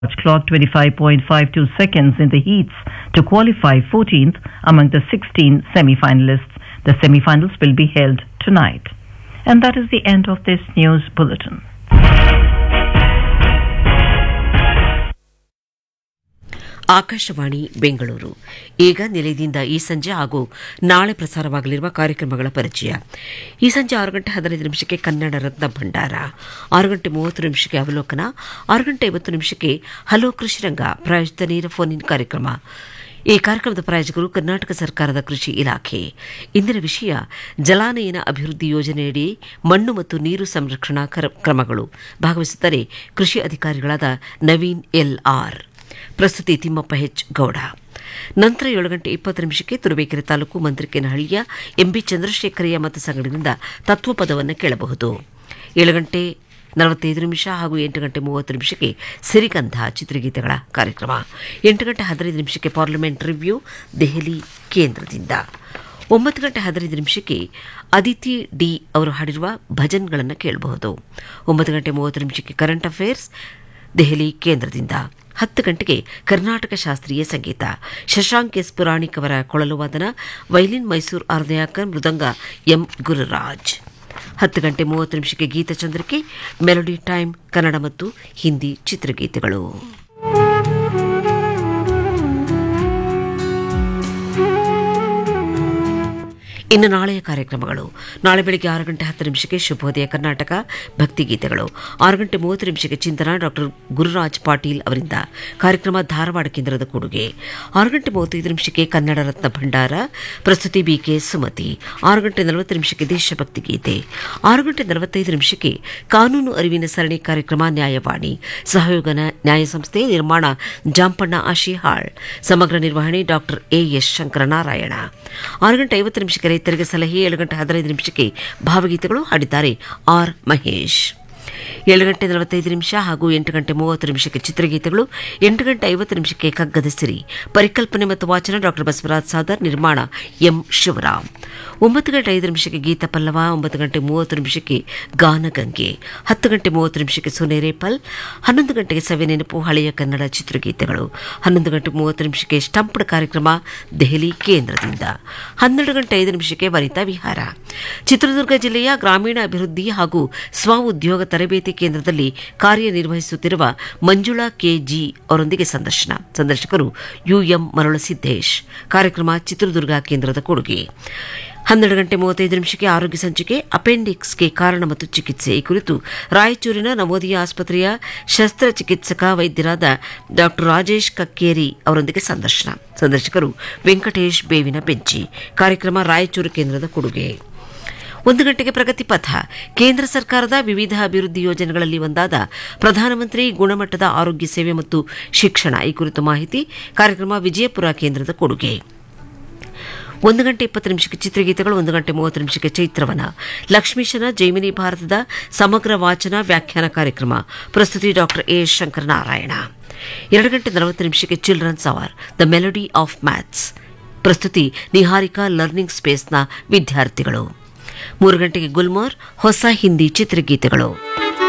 clocked 25.52 seconds in the heats to qualify 14th among the 16 semi-finalists. The semi-finals will be held tonight. And that is the end of this news bulletin. Akashvani Bengaluru. ಈಗ ನಿಲಯದಿಂದ ಈ ಸಂಜೆ ಹಾಗೂ ನಾಳೆ ಪ್ರಸಾರವಾಗಲಿರುವ ಕಾರ್ಯಕ್ರಮಗಳ ಪರಿಚಯ. ಈ ಸಂಜೆ 6:15 ಕನ್ನಡ ರತ್ನ ಭಂಡಾರ, 6:30 ಅವಲೋಕನ, 6:50 ಹಲೋ ಕೃಷಿರಂಗ ಪ್ರಾಯೋಜಿತ ನೇರ ಫೋನ್ ಇನ್ ಕಾರ್ಯಕ್ರಮ. ಈ ಕಾರ್ಯಕ್ರಮದ ಪ್ರಾಯೋಜಕರು ಕರ್ನಾಟಕ ಸರ್ಕಾರದ ಕೃಷಿ ಇಲಾಖೆ. ಇಂದಿನ ವಿಷಯ ಜಲಾನಯನ ಅಭಿವೃದ್ಧಿ ಯೋಜನೆಯಡಿ ಮಣ್ಣು ಮತ್ತು ನೀರು ಸಂರಕ್ಷಣಾ ಕ್ರಮಗಳು. ಭಾಗವಹಿಸುತ್ತಾರೆ ಕೃಷಿ ಅಧಿಕಾರಿಗಳಾದ ನವೀನ್ ಎಲ್ಆರ್. ಪ್ರಸ್ತುತಿ ತಿಮ್ಮಪ್ಪ ಎಚ್ ಗೌಡ. ನಂತರ 7:20 ತುರುವೇಕೆರೆ ತಾಲೂಕು ಮಂತ್ರಿಕೇನಹಳ್ಳಿಯ ಎಂಬಿ ಚಂದ್ರಶೇಖರಯ್ಯ ಮತ್ತು ಸಂಘಟನೆಯಿಂದ ತತ್ವಪದವನ್ನು ಕೇಳಬಹುದು. 7:45 ಹಾಗೂ 8:30 ಸಿರಿಗಂಧ ಚಿತ್ರಗೀತೆಗಳ ಕಾರ್ಯಕ್ರಮ. 8:15 ಪಾರ್ಲಿಮೆಂಟ್ ರಿವ್ಯೂ ದೆಹಲಿ ಕೇಂದ್ರದಿಂದ. 9:15 ಅದಿತಿ ಡಿ ಅವರು ಹಾಡಿರುವ ಭಜನ್ಗಳನ್ನು ಕೇಳಬಹುದು. 9:30 ಕರೆಂಟ್ ಅಫೇರ್ಸ್ ದೆಹಲಿ ಕೇಂದ್ರದಿಂದ. 10 ಗಂಟೆಗೆ ಕರ್ನಾಟಕ ಶಾಸ್ತ್ರೀಯ ಸಂಗೀತ. ಶಶಾಂಕ್ ಎಸ್ ಪುರಾಣಿಕ್ ಅವರ ಕೊಳಲು ವಾದನ, ವೈಲಿನ್ ಮೈಸೂರು ಆರ್ದಯಾಕರ್, ಮೃದಂಗ M Gururaj. 10:30 ಗೀತಚಂದ್ರಿಕೆ, melody time Kannada ಮತ್ತು ಹಿಂದಿ ಚಿತ್ರಗೀತೆಗಳು. ಇನ್ನು ನಾಳೆಯ ಕಾರ್ಯಕ್ರಮಗಳು. ನಾಳೆ ಬೆಳಗ್ಗೆ 6:10 ಶುಭೋದಯ ಕರ್ನಾಟಕ ಭಕ್ತಿಗೀತೆಗಳು. 6:30 ಚಿಂತನ ಡಾ ಗುರುರಾಜ್ ಪಾಟೀಲ್ ಅವರಿಂದ. ಕಾರ್ಯಕ್ರಮ ಧಾರವಾಡ ಕೇಂದ್ರದ ಕೊಡುಗೆ. 6:35 ಕನ್ನಡ ರತ್ನ ಭಂಡಾರ, ಪ್ರಸ್ತುತಿ ಬಿಕೆ ಸುಮತಿ. 6:40 ದೇಶಭಕ್ತಿ ಗೀತೆ. 6:45 ಕಾನೂನು ಅರಿವಿನ ಸರಣಿ ಕಾರ್ಯಕ್ರಮ ನ್ಯಾಯವಾಣಿ. ಸಹಯೋಗ ನ್ಯಾಯ ಸಂಸ್ಥೆ, ನಿರ್ಮಾಣ ಜಾಂಪಣ್ಣ ಆಶಿಹಾಳ್, ಸಮಗ್ರ ನಿರ್ವಹಣೆ ಡಾ ಎಎಸ್ ಶಂಕರನಾರಾಯಣ. 6:50 ರೈತರಿಗೆ ಸಲಹೆ. 7:15 ಭಾವಗೀತೆಗಳು, ಹಾಡಿದ್ದಾರೆ ಆರ್ ಮಹೇಶ್. 7:45 ಹಾಗೂ 8:30 ಚಿತ್ರಗೀತೆಗಳು. 8:50 ಕಗ್ಗದ ಸಿರಿ, ಪರಿಕಲ್ಪನೆ ಮತ್ತು ವಾಚನ ಡಾ ಬಸವರಾಜ್ ಸಾದರ್, ನಿರ್ಮಾಣ ಎಂ ಶಿವರಾಮ್. 9:05 ಗೀತ ಪಲ್ಲವ. 9:30 ಗಾನಗಂಗೆ. 10:30 ಸುನೇರೇಪಲ್. 11 ಸವಿ ನೆನಪು, ಹಳೆಯ ಕನ್ನಡ ಚಿತ್ರಗೀತೆಗಳು. 11:30 ಸ್ಟಂಪ್ಡ್ ಕಾರ್ಯಕ್ರಮ ದೆಹಲಿ ಕೇಂದ್ರದಿಂದ. 12:05 ವನಿತಾ ವಿಹಾರ. ಚಿತ್ರದುರ್ಗ ಜಿಲ್ಲೆಯ ಗ್ರಾಮೀಣ ಅಭಿವೃದ್ಧಿ ಹಾಗೂ ಸ್ವ ಉದ್ಯೋಗ ತರಬೇತಿ ಕೇಂದ್ರದಲ್ಲಿ ಕಾರ್ಯನಿರ್ವಹಿಸುತ್ತಿರುವ ಮಂಜುಳಾ ಕೆಜಿ ಅವರೊಂದಿಗೆ ಸಂದರ್ಶನ. ಸಂದರ್ಶಕರು ಯುಎಂ ಮರಳಸಿದ್ದೇಶ್. ಕಾರ್ಯಕ್ರಮ ಚಿತ್ರದುರ್ಗ ಕೇಂದ್ರದ ಕೊಡುಗೆ. 12:35 ಆರೋಗ್ಯ ಸಂಚಿಕೆ, ಅಪೆಂಡಿಕ್ಸ್ಗೆ ಕಾರಣ ಮತ್ತು ಚಿಕಿತ್ಸೆ. ಈ ಕುರಿತು ರಾಯಚೂರಿನ ನವೋದಯ ಆಸ್ಪತ್ರೆಯ ಶಸ್ತ್ರಚಿಕಿತ್ಸಕ ವೈದ್ಯರಾದ ಡಾ ರಾಜೇಶ್ ಕಕ್ಕೇರಿ ಅವರೊಂದಿಗೆ ಸಂದರ್ಶನ. ಸಂದರ್ಶಕರು ವೆಂಕಟೇಶ್ ಬೇವಿನ ಬೆಂಚಿ. ಕಾರ್ಯಕ್ರಮ ರಾಯಚೂರು ಕೇಂದ್ರದ ಕೊಡುಗೆ. 1 ಗಂಟೆಗೆ ಪ್ರಗತಿ ಪಥ, ಕೇಂದ್ರ ಸರ್ಕಾರದ ವಿವಿಧ ಅಭಿವೃದ್ಧಿ ಯೋಜನೆಗಳಲ್ಲಿ ಒಂದಾದ ಪ್ರಧಾನಮಂತ್ರಿ ಗುಣಮಟ್ಟದ ಆರೋಗ್ಯ ಸೇವೆ ಮತ್ತು ಶಿಕ್ಷಣ. ಈ ಕುರಿತು ಮಾಹಿತಿ. ಕಾರ್ಯಕ್ರಮ ವಿಜಯಪುರ ಕೇಂದ್ರದ ಕೊಡುಗೆ. 1:20 ಚಿತ್ರಗೀತೆಗಳು. 1:30 ಚೈತ್ರವನ, ಲಕ್ಷ್ಮೀಶನ ಜೈಮಿನಿ ಭಾರತದ ಸಮಗ್ರ ವಾಚನ ವ್ಯಾಖ್ಯಾನ ಕಾರ್ಯಕ್ರಮ. ಪ್ರಸ್ತುತಿ ಡಾ as Shankaranarayana. 2:40 children's hour, the melody of maths. ಪ್ರಸ್ತುತಿ ನಿಹಾರಿಕಾ ಲರ್ನಿಂಗ್ ಸ್ಪೇಸ್ನ ವಿದ್ಯಾರ್ಥಿಗಳು. 3 ಗಂಟೆಗೆ ಗುಲ್ಮೋರ್, ಹೊಸ ಹಿಂದಿ ಚಿತ್ರಗೀತೆಗಳು.